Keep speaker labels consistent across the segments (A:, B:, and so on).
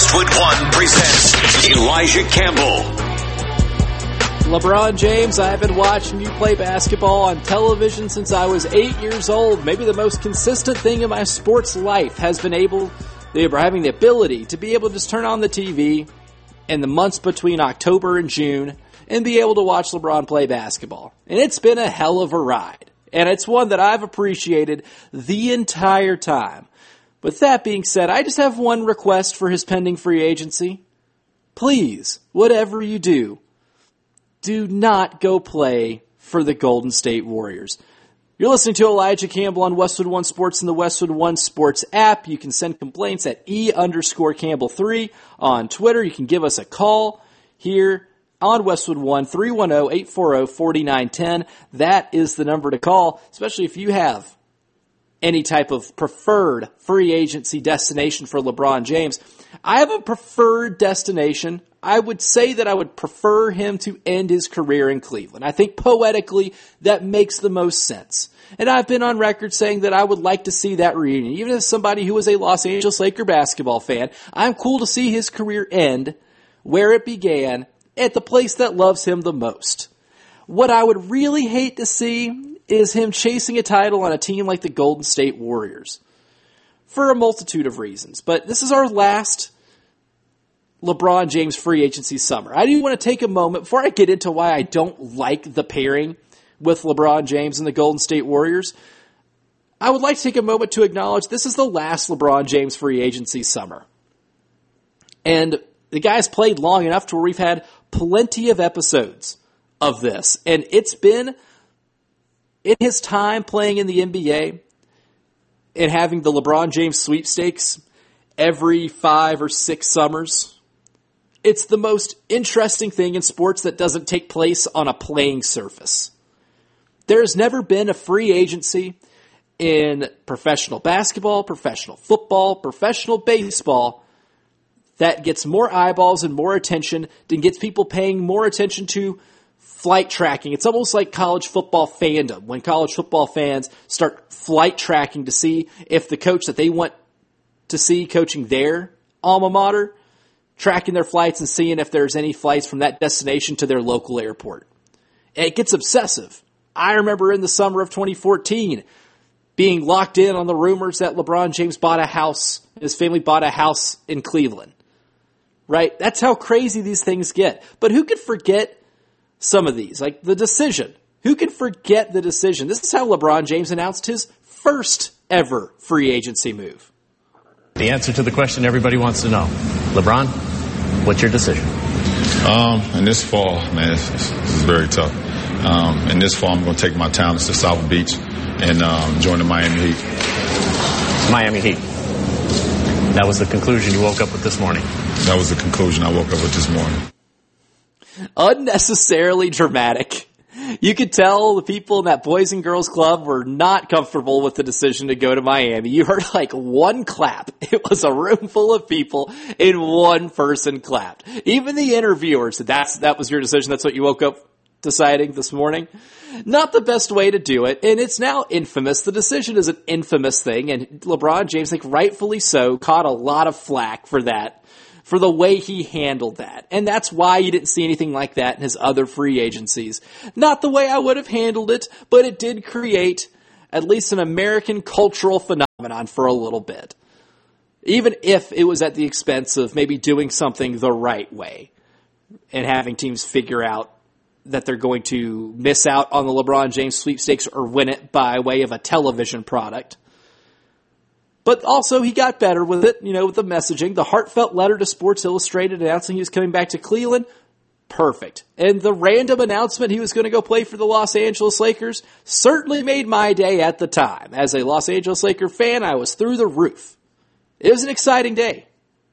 A: Westwood One presents Elijah Campbell.
B: LeBron James, I've been watching you play basketball on television since I was 8 years old. Maybe the most consistent thing in my sports life has been having the ability to be able to just turn on the TV in the months between October and June and be able to watch LeBron play basketball. And it's been a hell of a ride. And it's one that I've appreciated the entire time. With that being said, I just have one request for his pending free agency. Please, whatever you do not go play for the Golden State Warriors. You're listening to Elijah Campbell on Westwood One Sports and the Westwood One Sports app. You can send complaints at E_Campbell3 on Twitter. You can give us a call here on Westwood One, 310-840-4910. That is the number to call, especially if you have any type of preferred free agency destination for LeBron James. I have a preferred destination. I would say that I would prefer him to end his career in Cleveland. I think poetically that makes the most sense. And I've been on record saying that I would like to see that reunion. Even as somebody who is a Los Angeles Laker basketball fan, I'm cool to see his career end where it began, at the place that loves him the most. What I would really hate to see is him chasing a title on a team like the Golden State Warriors. For a multitude of reasons. But this is our last LeBron James free agency summer. I do want to take a moment, before I get into why I don't like the pairing with LeBron James and the Golden State Warriors, I would like to take a moment to acknowledge this is the last LeBron James free agency summer. And the guy's played long enough to where we've had plenty of episodes of this. And it's been, in his time playing in the NBA and having the LeBron James sweepstakes every 5 or 6 summers, it's the most interesting thing in sports that doesn't take place on a playing surface. There's never been a free agency in professional basketball, professional football, professional baseball that gets more eyeballs and more attention, and gets people paying more attention to flight tracking. It's almost like college football fandom, when college football fans start flight tracking to see if the coach that they want to see coaching their alma mater, tracking their flights and seeing if there's any flights from that destination to their local airport. And it gets obsessive. I remember in the summer of 2014 being locked in on the rumors that LeBron James bought a house, his family bought a house in Cleveland. Right? That's how crazy these things get. But who could forget some of these? Like the decision. Who can forget the decision? This is how LeBron James announced his first ever free agency move.
C: The answer to the question everybody wants to know. LeBron, what's your decision?
D: In this fall, man, this is very tough. In this fall, I'm going to take my talents to South Beach and join the Miami Heat.
C: Miami Heat. That was the conclusion you woke up with this morning.
D: That was the conclusion I woke up with this morning.
B: Unnecessarily dramatic. You could tell the people in that Boys and Girls Club were not comfortable with the decision to go to Miami. You heard like one clap. It was a room full of people and one person clapped. Even the interviewers said that was your decision. That's what you woke up deciding this morning. Not the best way to do it. And it's now infamous. The decision is an infamous thing. And LeBron James, like rightfully so, caught a lot of flack for that, for the way he handled that. And that's why you didn't see anything like that in his other free agencies. Not the way I would have handled it, but it did create at least an American cultural phenomenon for a little bit. Even if it was at the expense of maybe doing something the right way and having teams figure out that they're going to miss out on the LeBron James sweepstakes or win it by way of a television product. But also he got better with it, with the messaging. The heartfelt letter to Sports Illustrated announcing he was coming back to Cleveland, perfect. And the random announcement he was going to go play for the Los Angeles Lakers certainly made my day at the time. As a Los Angeles Laker fan, I was through the roof. It was an exciting day.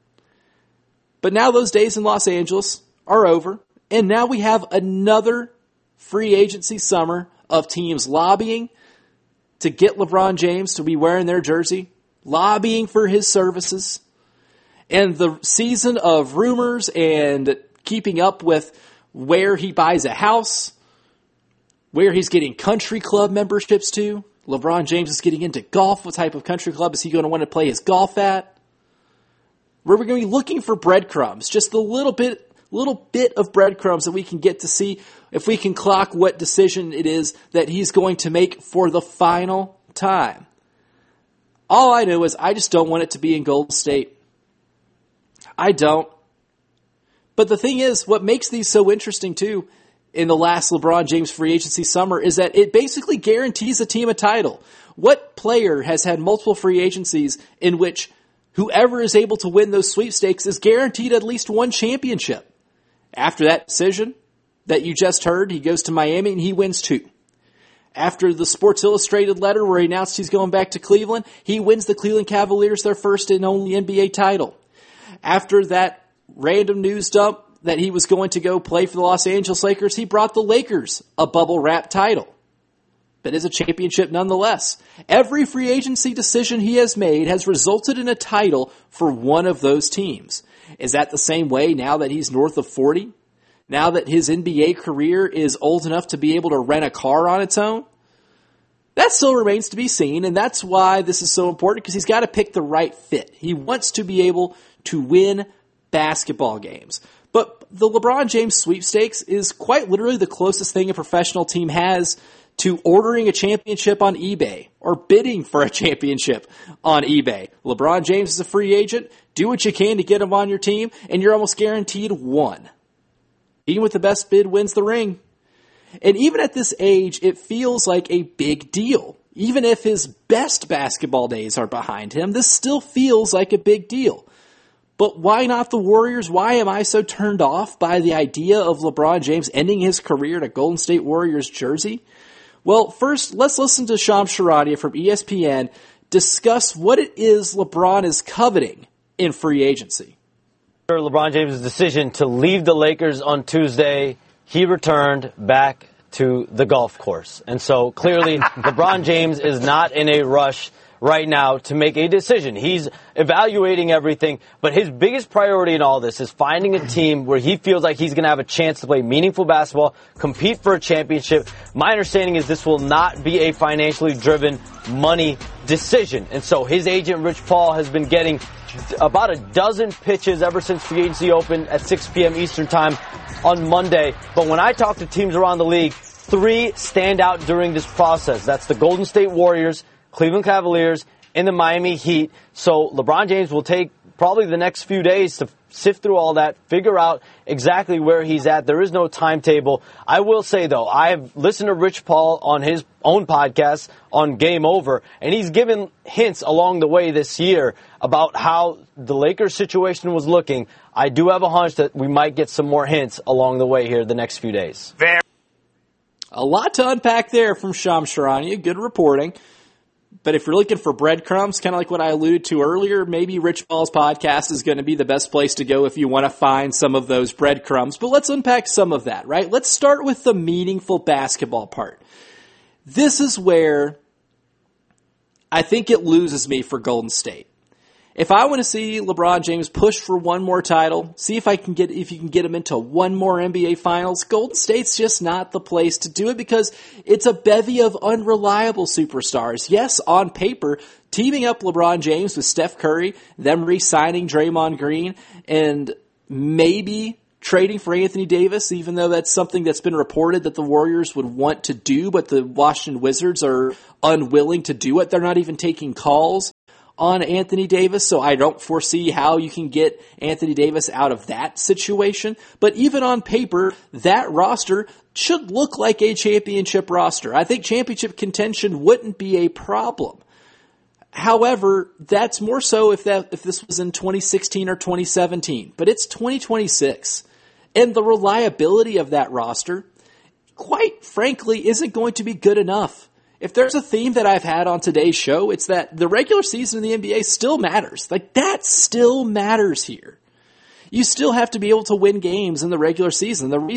B: But now those days in Los Angeles are over. And now we have another free agency summer of teams lobbying to get LeBron James to be wearing their jersey, lobbying for his services, and the season of rumors and keeping up with where he buys a house, where he's getting country club memberships to. LeBron James is getting into golf. What type of country club is he going to want to play his golf at? We're going to be looking for breadcrumbs, just the little bit of breadcrumbs that we can get to see if we can clock what decision it is that he's going to make for the final time. All I know is I just don't want it to be in Golden State. I don't. But the thing is, what makes these so interesting too in the last LeBron James free agency summer is that it basically guarantees a team a title. What player has had multiple free agencies in which whoever is able to win those sweepstakes is guaranteed at least one championship? After that decision that you just heard, he goes to Miami and he wins 2. After the Sports Illustrated letter where he announced he's going back to Cleveland, he wins the Cleveland Cavaliers their first and only NBA title. After that random news dump that he was going to go play for the Los Angeles Lakers, he brought the Lakers a bubble wrap title. But it's a championship nonetheless. Every free agency decision he has made has resulted in a title for one of those teams. Is that the same way now that he's north of 40? Now that his NBA career is old enough to be able to rent a car on its own? That still remains to be seen, and that's why this is so important, because he's got to pick the right fit. He wants to be able to win basketball games. But the LeBron James sweepstakes is quite literally the closest thing a professional team has to ordering a championship on eBay or bidding for a championship on eBay. LeBron James is a free agent. Do what you can to get him on your team, and you're almost guaranteed one. Even with the best bid wins the ring. And even at this age, it feels like a big deal. Even if his best basketball days are behind him, this still feels like a big deal. But why not the Warriors? Why am I so turned off by the idea of LeBron James ending his career in a Golden State Warriors jersey? Well, first, let's listen to Shams Charania from ESPN discuss what it is LeBron is coveting in free agency.
E: LeBron James' decision to leave the Lakers on Tuesday, he returned back to the golf course. And so clearly LeBron James is not in a rush right now to make a decision. He's evaluating everything, but his biggest priority in all this is finding a team where he feels like he's going to have a chance to play meaningful basketball, compete for a championship. My understanding is this will not be a financially driven money decision. And so his agent, Rich Paul, has been getting about a dozen pitches ever since free agency opened at 6 p.m. Eastern time on Monday. But when I talk to teams around the league, 3 stand out during this process. That's the Golden State Warriors, Cleveland Cavaliers, and the Miami Heat. So LeBron James will take probably the next few days to sift through all that, figure out exactly where he's at. There is no timetable. I will say, though, I have listened to Rich Paul on his own podcast on Game Over, and he's given hints along the way this year about how the Lakers situation was looking. I do have a hunch that we might get some more hints along the way here the next few days.
B: A lot to unpack there from Shams Charania. Good reporting. But if you're looking for breadcrumbs, kind of like what I alluded to earlier, maybe Rich Paul's podcast is going to be the best place to go if you want to find some of those breadcrumbs. But let's unpack some of that, right? Let's start with the meaningful basketball part. This is where I think it loses me for Golden State. If I want to see LeBron James push for one more title, see if you can get him into one more NBA Finals, Golden State's just not the place to do it because it's a bevy of unreliable superstars. Yes, on paper, teaming up LeBron James with Steph Curry, them re-signing Draymond Green, and maybe trading for Anthony Davis, even though that's something that's been reported that the Warriors would want to do, but the Washington Wizards are unwilling to do it. They're not even taking calls on Anthony Davis, so I don't foresee how you can get Anthony Davis out of that situation. But even on paper, that roster should look like a championship roster. I think championship contention wouldn't be a problem. However, that's more so if this was in 2016 or 2017. But it's 2026. And the reliability of that roster, quite frankly, isn't going to be good enough. If there's a theme that I've had on today's show, it's that the regular season in the NBA still matters. Like, that still matters here. You still have to be able to win games in the regular season. The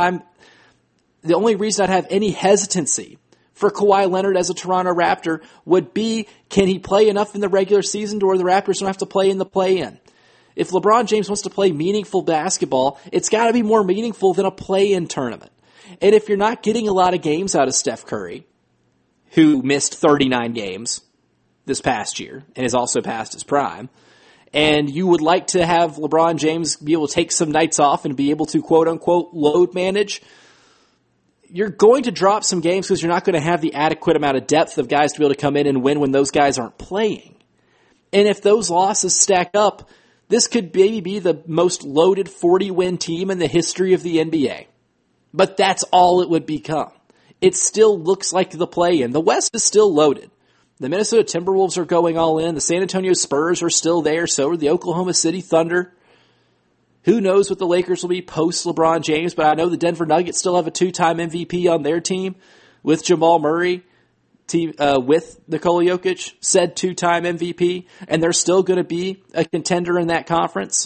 B: only reason I'd have any hesitancy for Kawhi Leonard as a Toronto Raptor would be, can he play enough in the regular season to where the Raptors don't have to play in the play-in? If LeBron James wants to play meaningful basketball, it's got to be more meaningful than a play-in tournament. And if you're not getting a lot of games out of Steph Curry, who missed 39 games this past year and is also past his prime, and you would like to have LeBron James be able to take some nights off and be able to quote-unquote load manage, you're going to drop some games because you're not going to have the adequate amount of depth of guys to be able to come in and win when those guys aren't playing. And if those losses stack up, this could maybe be the most loaded 40-win team in the history of the NBA. But that's all it would become. It still looks like the play-in. The West is still loaded. The Minnesota Timberwolves are going all in. The San Antonio Spurs are still there. So are the Oklahoma City Thunder. Who knows what the Lakers will be post-LeBron James, but I know the Denver Nuggets still have a 2-time MVP on their team with Jamal Murray, with Nikola Jokic, said 2-time MVP, and they're still going to be a contender in that conference.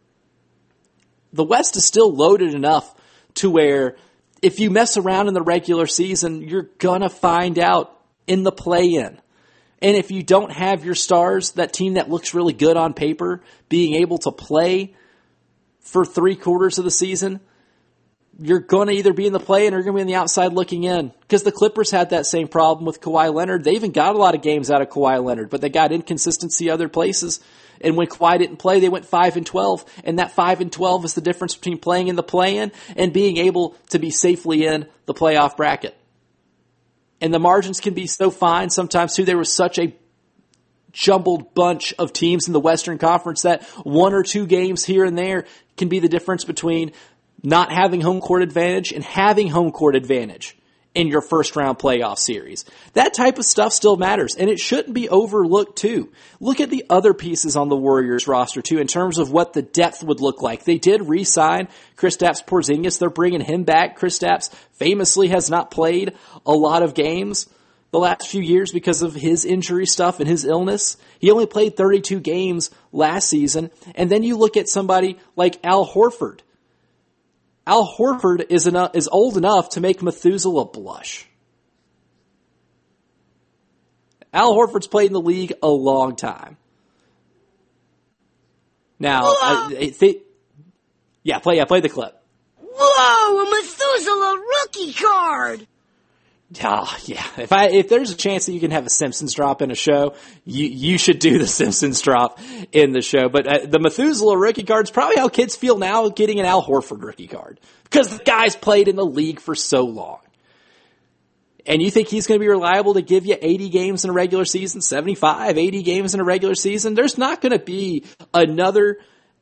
B: The West is still loaded enough to where if you mess around in the regular season, you're going to find out in the play-in. And if you don't have your stars, that team that looks really good on paper, being able to play for 3/4 of the season, you're going to either be in the play-in or you're going to be on the outside looking in. Because the Clippers had that same problem with Kawhi Leonard. They even got a lot of games out of Kawhi Leonard, but they got inconsistency other places. And when Kawhi didn't play, they went 5-12. And that 5-12 is the difference between playing in the play-in and being able to be safely in the playoff bracket. And the margins can be so fine sometimes, too. There was such a jumbled bunch of teams in the Western Conference that 1 or 2 games here and there can be the difference between not having home court advantage and having home court advantage in your first round playoff series. That type of stuff still matters, and it shouldn't be overlooked too. Look at the other pieces on the Warriors roster too in terms of what the depth would look like. They did re-sign Kristaps Porzingis. They're bringing him back. Kristaps famously has not played a lot of games the last few years because of his injury stuff and his illness. He only played 32 games last season. And then you look at somebody like Al Horford. Al Horford is old enough to make Methuselah blush. Al Horford's played in the league a long time. Now, play the clip.
F: Whoa, a Methuselah rookie card!
B: Oh, yeah. If there's a chance that you can have a Simpsons drop in a show, you should do the Simpsons drop in the show. But the Methuselah rookie card is probably how kids feel now getting an Al Horford rookie card. Because the guy's played in the league for so long. And you think he's going to be reliable to give you 80 games in a regular season, 75, 80 games in a regular season? There's not going to be another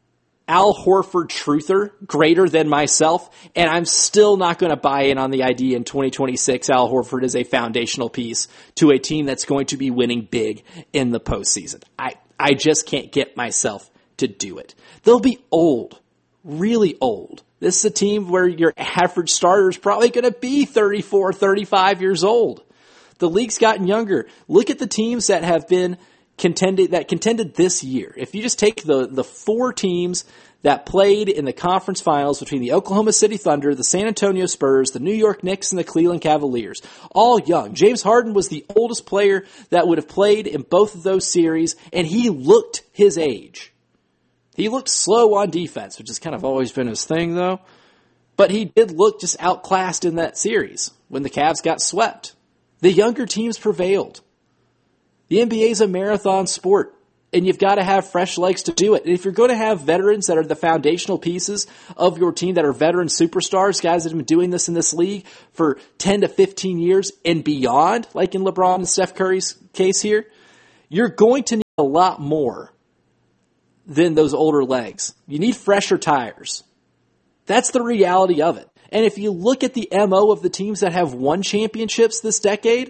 B: Al Horford truther greater than myself, and I'm still not going to buy in on the idea in 2026 Al Horford is a foundational piece to a team that's going to be winning big in the postseason. I just can't get myself to do it. They'll be old, really old. This is a team where your average starter is probably going to be 34, 35 years old. The league's gotten younger. Look at the teams that have been contended this year. If you just take the 4 teams that played in the conference finals between the Oklahoma City Thunder, the San Antonio Spurs, the New York Knicks, and the Cleveland Cavaliers, all young. James Harden was the oldest player that would have played in both of those series, and he looked his age. He looked slow on defense, which has kind of always been his thing, though. But he did look just outclassed in that series when the Cavs got swept. The younger teams prevailed. The NBA is a marathon sport, and you've got to have fresh legs to do it. And if you're going to have veterans that are the foundational pieces of your team that are veteran superstars, guys that have been doing this in this league for 10 to 15 years and beyond, like in LeBron and Steph Curry's case here, you're going to need a lot more than those older legs. You need fresher tires. That's the reality of it. And if you look at the MO of the teams that have won championships this decade,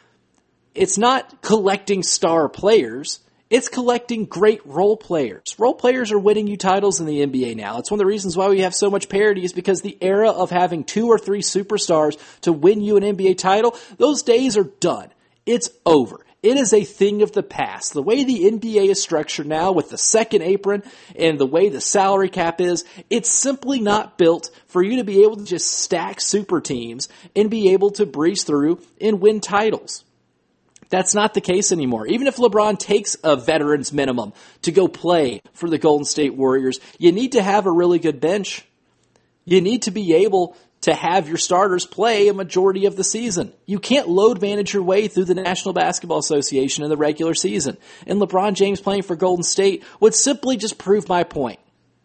B: it's not collecting star players. It's collecting great role players. Role players are winning you titles in the NBA now. It's one of the reasons why we have so much parity is because the era of having 2 or 3 superstars to win you an NBA title, those days are done. It's over. It is a thing of the past. The way the NBA is structured now with the second apron and the way the salary cap is, it's simply not built for you to be able to just stack super teams and be able to breeze through and win titles. That's not the case anymore. Even if LeBron takes a veterans minimum to go play for the Golden State Warriors, you need to have a really good bench. You need to be able to have your starters play a majority of the season. You can't load manage your way through the National Basketball Association in the regular season. And LeBron James playing for Golden State would simply just prove my point.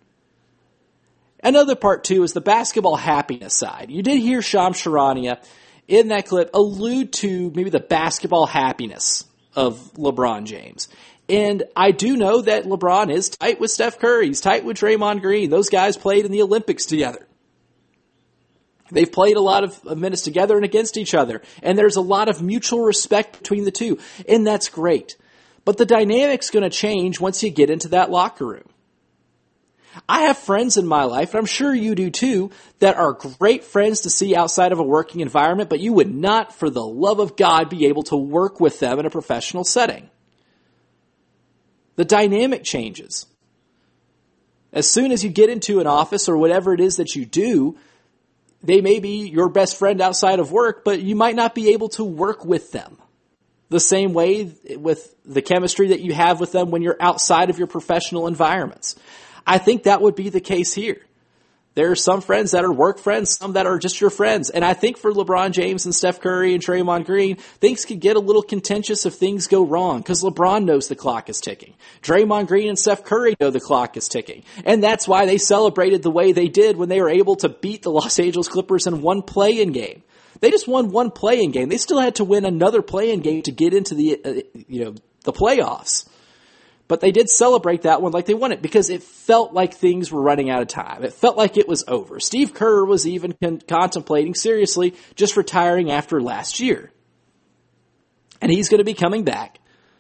B: Another part, too, is the basketball happiness side. You did hear Shams Charania in that clip allude to maybe the basketball happiness of LeBron James. And I do know that LeBron is tight with Steph Curry. He's tight with Draymond Green. Those guys played in the Olympics together. They've played a lot of minutes together and against each other. And there's a lot of mutual respect between the two. And that's great. But the dynamic's going to change once you get into that locker room. I have friends in my life, and I'm sure you do too, that are great friends to see outside of a working environment, but you would not, for the love of God, be able to work with them in a professional setting. The dynamic changes. As soon as you get into an office or whatever it is that you do, they may be your best friend outside of work, but you might not be able to work with them the same way with the chemistry that you have with them when you're outside of your professional environments. I think that would be the case here. There are some friends that are work friends, some that are just your friends. And I think for LeBron James and Steph Curry and Draymond Green, things could get a little contentious if things go wrong because LeBron knows the clock is ticking. Draymond Green and Steph Curry know the clock is ticking. And that's why they celebrated the way they did when they were able to beat the Los Angeles Clippers in one play-in game. They just won one play-in game. They still had to win another play-in game to get into the playoffs. But they did celebrate that one like they won it because it felt like things were running out of time. It felt like it was over. Steve Kerr was even contemplating seriously just retiring after last year. And he's going to be coming back.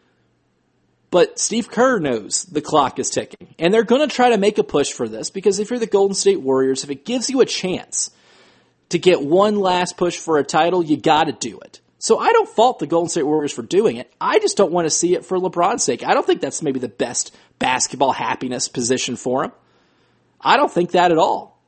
B: But Steve Kerr knows the clock is ticking. And they're going to try to make a push for this because if you're the Golden State Warriors, if it gives you a chance to get one last push for a title, you got to do it. So I don't fault the Golden State Warriors for doing it. I just don't want to see it for LeBron's sake. I don't think that's maybe the best basketball happiness position for him. I don't think that at all.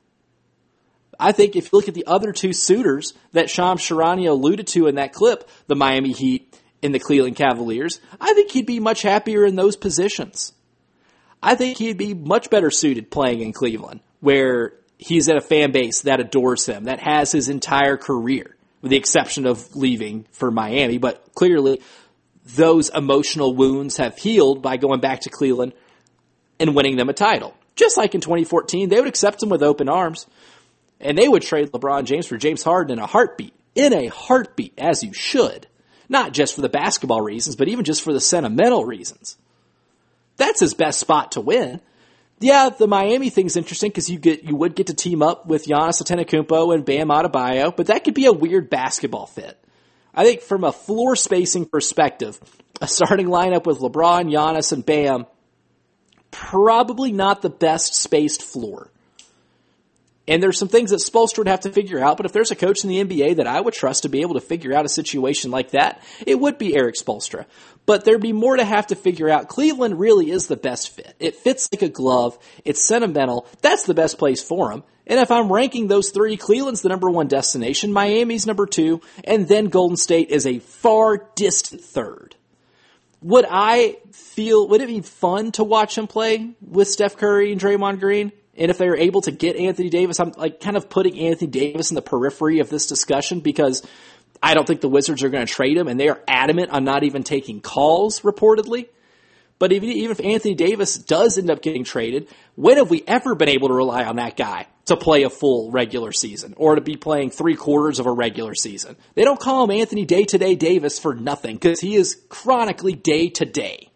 B: I think if you look at the other two suitors that Shams Charania alluded to in that clip, the Miami Heat and the Cleveland Cavaliers, I think he'd be much happier in those positions. I think he'd be much better suited playing in Cleveland, where he's at a fan base that adores him, that has his entire career, with the exception of leaving for Miami. But clearly, those emotional wounds have healed by going back to Cleveland and winning them a title. Just like in 2014, they would accept him with open arms, and they would trade LeBron James for James Harden in a heartbeat. In a heartbeat, as you should. Not just for the basketball reasons, but even just for the sentimental reasons. That's his best spot to win. Yeah, the Miami thing's interesting because you would get to team up with Giannis Antetokounmpo and Bam Adebayo, but that could be a weird basketball fit. I think from a floor spacing perspective, a starting lineup with LeBron, Giannis, and Bam, probably not the best spaced floor. And there's some things that Spoelstra would have to figure out, but if there's a coach in the NBA that I would trust to be able to figure out a situation like that, it would be Erik Spoelstra. But there'd be more to have to figure out. Cleveland really is the best fit. It fits like a glove. It's sentimental. That's the best place for him. And if I'm ranking those three, Cleveland's the number one destination, Miami's number two, and then Golden State is a far distant third. Would it be fun to watch him play with Steph Curry and Draymond Green? And if they were able to get Anthony Davis, I'm like kind of putting Anthony Davis in the periphery of this discussion because I don't think the Wizards are going to trade him, and they are adamant on not even taking calls, reportedly. But even if Anthony Davis does end up getting traded, when have we ever been able to rely on that guy to play a full regular season or to be playing 3/4 of a regular season? They don't call him Anthony Day-to-Day Davis for nothing because he is chronically day-to-day.